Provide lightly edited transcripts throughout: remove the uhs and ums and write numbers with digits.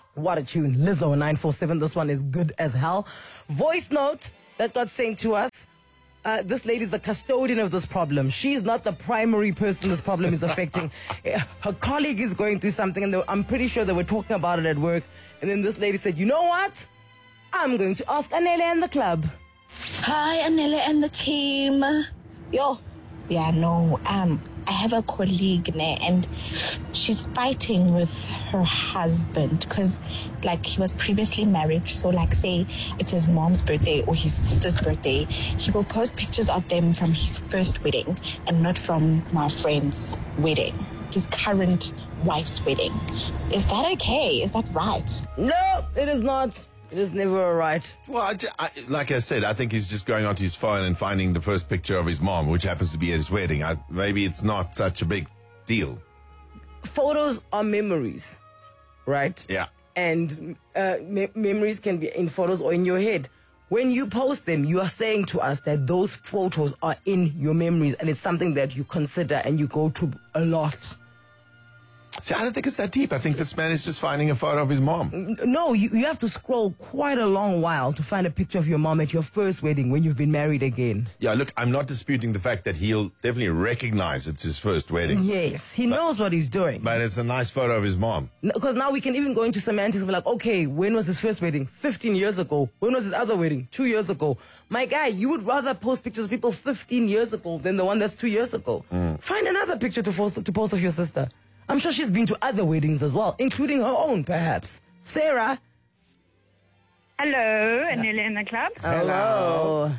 What a tune. Lizzo 947. This one is good as hell. Voice note that got sent to us. This lady's the custodian of this problem. She's not the primary person this problem is affecting. Her colleague is going through something, and I'm pretty sure they were talking about it at work. And then this lady said, you know what? I'm going to ask Anele and the club. Hi, Anele and the team. Yo. Yeah, no, I have a colleague and she's fighting with her husband because, like, he was previously married. So, like, say it's his mom's birthday or his sister's birthday, he will post pictures of them from his first wedding and not from my friend's wedding, his current wife's wedding. Is that okay? Is that right? No, it is not. It is never right. Well, like I said, I think he's just going onto his phone and finding the first picture of his mom, which happens to be at his wedding. Maybe it's not such a big deal. Photos are memories, right? Yeah. And memories can be in photos or in your head. When you post them, you are saying to us that those photos are in your memories, and it's something that you consider and you go to a lot. See, I don't think it's that deep. I think this man is just finding a photo of his mom. No, you have to scroll quite a long while to find a picture of your mom at your first wedding when you've been married again. Yeah, look, I'm not disputing the fact that he'll definitely recognize it's his first wedding. Yes, he knows what he's doing. But it's a nice photo of his mom. Because now we can even go into semantics and be like, okay, when was his first wedding? 15 years ago. When was his other wedding? 2 years ago. My guy, you would rather post pictures of people 15 years ago than the one that's 2 years ago. Find another picture to post of your sister. I'm sure she's been to other weddings as well, including her own, perhaps. Sarah? Hello, Anele in the club. Hello.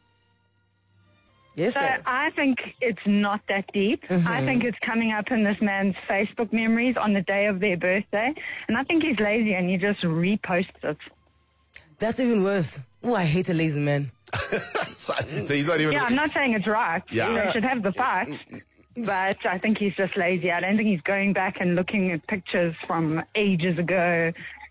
Yes, So sir. I think it's not that deep. I think it's coming up in this man's Facebook memories on the day of their birthday. And I think he's lazy and he just reposts it. That's even worse. Oh, I hate a lazy man. So he's not even... Yeah, I'm not saying it's right. Yeah. They should have the facts. But I think he's just lazy. I don't think he's going back and looking at pictures from ages ago.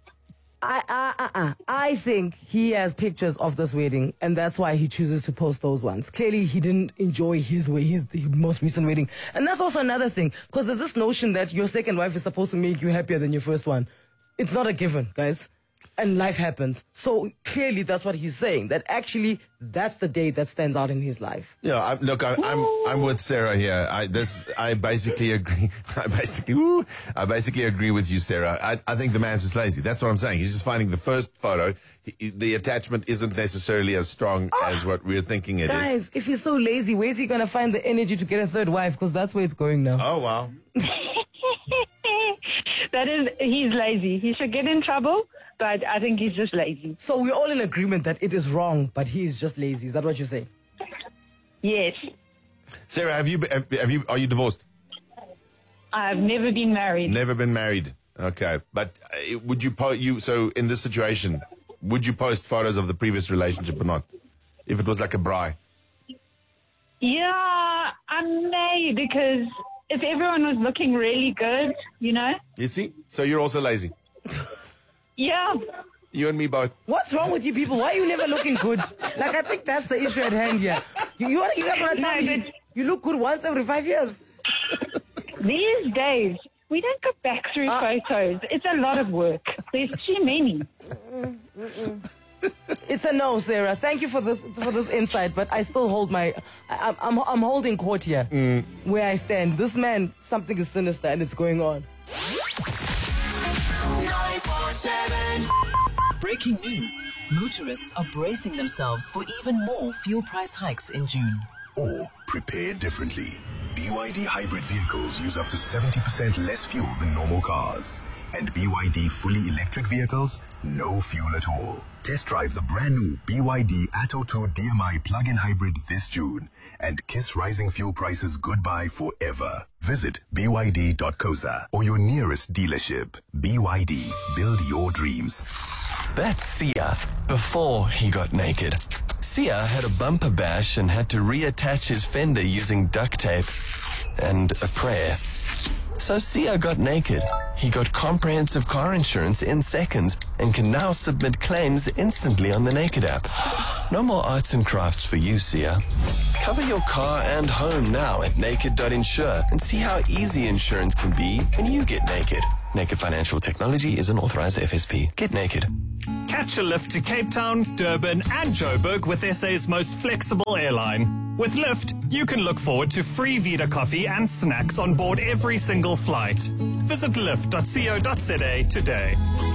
I think he has pictures of this wedding, and that's why he chooses to post those ones. Clearly, he didn't enjoy his most recent wedding. And that's also another thing, because there's this notion that your second wife is supposed to make you happier than your first one. It's not a given, guys. And life happens. So clearly that's what he's saying, that actually that's the day that stands out in his life. Yeah, I'm with Sarah here. I basically agree. I basically agree with you, Sarah. I think the man's just lazy. That's what I'm saying. He's just finding the first photo. The attachment isn't necessarily as strong as what we're thinking it is. Guys, if he's so lazy, where's he going to find the energy to get a third wife? Because that's where it's going now. Oh, wow. He's lazy. He should get in trouble, but I think he's just lazy. So we're all in agreement that it is wrong, but he is just lazy. Is that what you're saying? Yes. Sarah, are you divorced? I've never been married. Never been married. Okay. But would you so in this situation, would you post photos of the previous relationship or not? If it was like a braai? Yeah, I may, because if everyone was looking really good, you know? You see? So you're also lazy. Yeah. You and me both. What's wrong with you people? Why are you never looking good? Like, I think that's the issue at hand here. You guys want to tell me you look good once every 5 years? These days, we don't go back through photos. It's a lot of work. There's too many. It's a no, Sarah. Thank you for this insight, but I still hold I'm holding court here where I stand. This man, something is sinister and it's going on. 947. Breaking news. Motorists are bracing themselves for even more fuel price hikes in June. Or prepare differently. BYD hybrid vehicles use up to 70% less fuel than normal cars. And BYD fully electric vehicles, no fuel at all. Test drive the brand new BYD Atto 2 DMI plug-in hybrid this June and kiss rising fuel prices goodbye forever. Visit BYD.coza or your nearest dealership. BYD, build your dreams. That's Sia before he got naked. Sia had a bumper bash and had to reattach his fender using duct tape and a prayer. So Sia got naked. He got comprehensive car insurance in seconds and can now submit claims instantly on the Naked app. No more arts and crafts for you, Sia. Cover your car and home now at naked.insure and see how easy insurance can be when you get naked. Naked Financial Technology is an authorized FSP. Get naked. Catch a lift to Cape Town, Durban and Joburg with SA's most flexible airline. With Lyft, you can look forward to free Vita coffee and snacks on board every single flight. Visit lyft.co.za today.